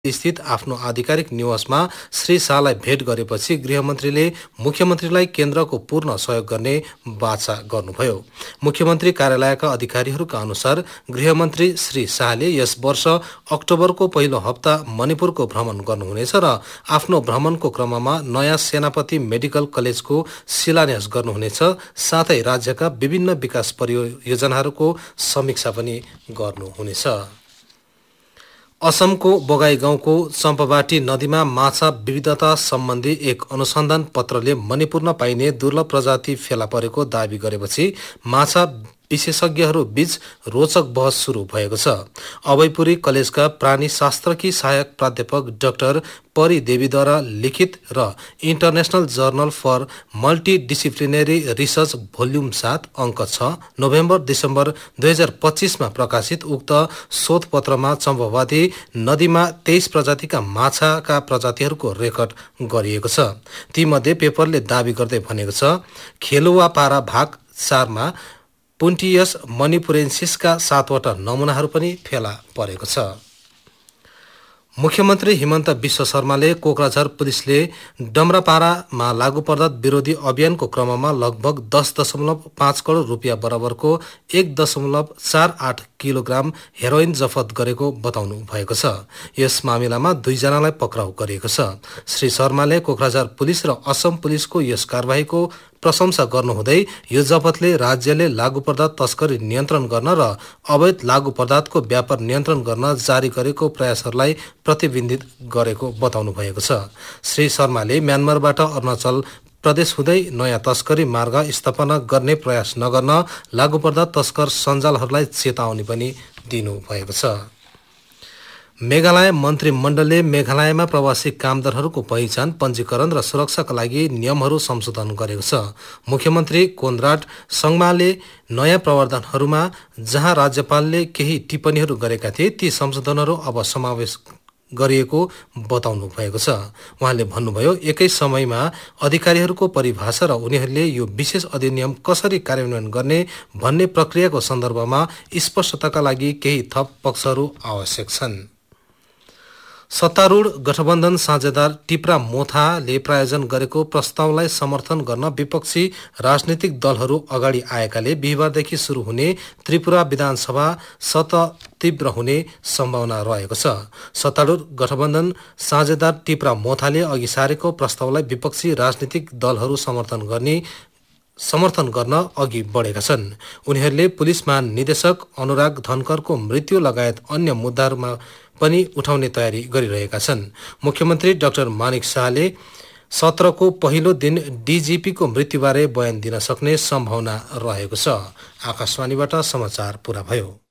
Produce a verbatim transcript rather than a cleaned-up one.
स्थित आफ्नो आधिकारिक निवासमा श्री शाहलाई भेट गरेपछि गृहमन्त्रीले मुख्यमन्त्रीलाई केन्द्रको पूर्ण सहयोग गर्ने बाचा गर्नुभयो। मुख्यमन्त्री कार्यालयका अधिकारीहरूका अनुसार गृहमन्त्री श्री शाहले यस वर्ष अक्टोबरको पहिलो हप्ता मणिपुरको भ्रमण गर्नुहुनेछ र आफ्नो भ्रमणको क्रममा नयाँ सेनापति मेडिकल कलेजको शिलान्यास गर्नुहुनेछ, साथै राज्यका विभिन्न विकास परियोजनाहरूको समीक्षा पनि गर्नुहुनेछ। असमको बगाई गाउँको चम्पाबाटी नदीमा माछा विविधता सम्बन्धी एक अनुसन्धान पत्रले मणिपुरमा पाइने दुर्लभ प्रजाति फेला परेको दावी गरेपछि माछा विशेषज्ञहरू बीच रोचक बहस सुरु भएको छ। अभयपुरी कलेजका प्राणी शास्त्रकी सहायक प्राध्यापक डाक्टर परी देवीद्वारा लिखित र international journal for multidisciplinary research volume सात अङ्क छ नोभेम्बर डिसेम्बर दुई हजार पच्चीसमा प्रकाशित उक्त शोधपत्रमा चम्पावती नदीमा तेइस प्रजातिका माछाका प्रजातिहरूको रेकर्ड गरिएको छ। तीमध्ये पेपरले दावी गर्दै भनेको छ खेलुवापारा भाग चारमा पुन्टियस मणिपुरेन्सिसका सातवटा नमुनाहरू पनि फेला परेको छ। मुख्यमन्त्री हिमन्त विश्व शर्माले कोक्राझार पुलिसले डमरापारामा लागू पर्दा विरोधी अभियानको क्रममा लगभग दस दशमलव पाँच करोड रुपियाँ बराबरको एक दशमलव चार आठ किलोग्राम हेरोइन जफत गरेको बताउनु भएको छ। यस मामिलामा दुईजनालाई पक्राउ गरिएको छ। श्री शर्माले कोक्राझार पुलिस र असम पुलिसको यस कारबाहीको प्रशंसा गर्नुहुँदै यो जफतले राज्यले लागू पदार्थ तस्करी नियन्त्रण गर्न र अवैध लागू पदार्थको व्यापार नियन्त्रण गर्न जारी गरेको प्रयासहरूलाई प्रतिबिम्बित गरेको बताउनु भएको छ। श्री शर्माले म्यानमारबाट अरुणाचल प्रदेश हुँदै नयाँ तस्करी मार्ग स्थापना गर्ने प्रयास नगर्न लागू पदार्थ तस्कर सञ्जालहरूलाई चेतावनी पनि दिनु भएको छ। मेघालय मन्त्रीमण्डलले मेघालयमा प्रवासी कामदारहरूको पहिचान, पञ्जीकरण र सुरक्षाका लागि नियमहरू संशोधन गरेको छ। मुख्यमन्त्री कोनराड संगमाले नयाँ प्रावधानहरूमा जहाँ राज्यपालले केही टिप्पणीहरू गरेका थिए ती संशोधनहरू अब समावेश गरिएको बताउनु भएको छ। उहाँले भन्नुभयो एकै समयमा अधिकारीहरूको परिभाषा र उनीहरूले यो विशेष अधिनियम कसरी कार्यान्वयन गर्ने भन्ने प्रक्रियाको सन्दर्भमा स्पष्टताका लागि केही थप पक्षहरू आवश्यक छन्। सत्तारूढ गठबन्धन साझेदार टिप्रा मोथाले प्रायोजन गरेको प्रस्तावलाई समर्थन गर्न विपक्षी राजनीतिक दलहरू अगाडि आएकाले बिहिबारदेखि सुरु हुने त्रिपुरा विधानसभा सत्र तीव्र हुने सम्भावना रहेको छ। सत्तारूढ गठबन्धन साझेदार टिप्रा मोथाले अघि सारेको प्रस्तावलाई विपक्षी राजनीतिक दलहरू समर्थन गर्ने समर्थन गर्न अघि बढेका छन्। उनीहरूले पुलिस महानिदेशक अनुराग धनखडको मृत्यु लगायत अन्य मुद्दाहरूमा पनि उठाउने तयारी गरिरहेका छन्। मुख्यमन्त्री डाक्टर मानिक शाहले सत्रको पहिलो दिन डीजीपीको मृत्युबारे बयान दिन सक्ने सम्भावना रहेको छ। आकाशवाणीबाट समाचार पूरा भयो।